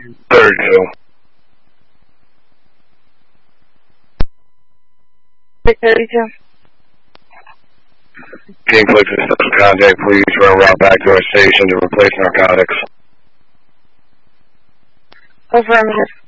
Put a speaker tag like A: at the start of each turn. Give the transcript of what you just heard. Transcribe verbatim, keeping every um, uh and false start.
A: thirty-two.
B: thirty-two.
A: Team Flix is special contact, please run route back to our station to replace narcotics.
B: Affirmative.